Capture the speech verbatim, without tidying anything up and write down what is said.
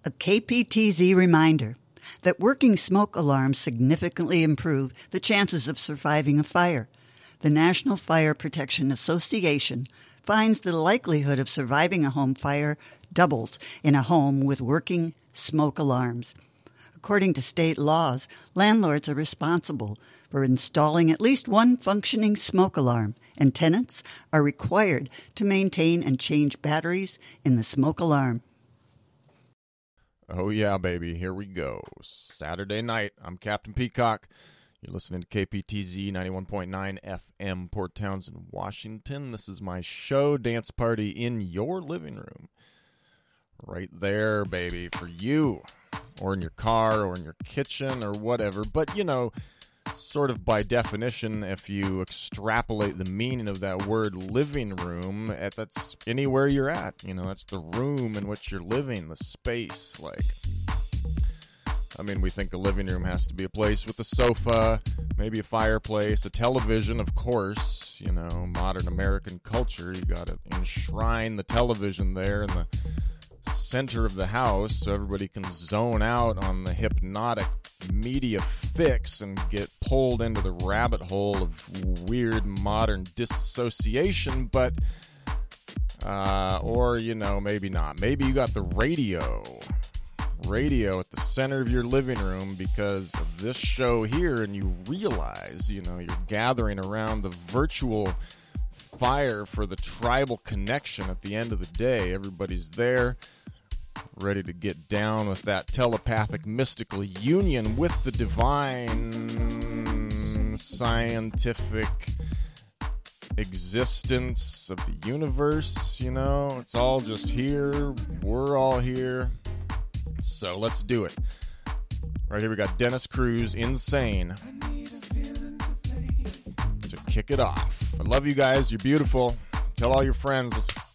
A K P T Z reminder that working smoke alarms significantly improve the chances of surviving a fire. The National Fire Protection Association finds the likelihood of surviving a home fire doubles in a home with working smoke alarms. According to state laws, landlords are responsible for installing at least one functioning smoke alarm, and tenants are required to maintain and change batteries in the smoke alarm. Oh, yeah, baby. Here we go. Saturday night. I'm Captain Peacock. You're listening to K P T Z ninety-one point nine F M, Port Townsend, Washington. This is my show, Dance Party in Your Living Room. Right there, baby, for you. Or in your car, or in your kitchen, or whatever. But, you know, sort of by definition, if you extrapolate the meaning of that word living room, that's anywhere you're at. You know, that's the room in which you're living, the space. Like, I mean, we think a living room has to be a place with a sofa, maybe a fireplace, a television, of course. You know, modern American culture, you got to enshrine the television there in the center of the house so everybody can zone out on the hypnotic media fix and get pulled into the rabbit hole of weird modern disassociation. But uh or you know, maybe not. Maybe you got the radio radio at the center of your living room because of this show here, and you realize, you know, you're gathering around the virtual fire for the tribal connection at the end of the day. Everybody's there, ready to get down with that telepathic mystical union with the divine scientific existence of the universe. You know, it's all just here. We're all here. So let's do it. Right here we got Dennis Cruz, Insane, to kick it off. I love you guys. You're beautiful. Tell all your friends. Let's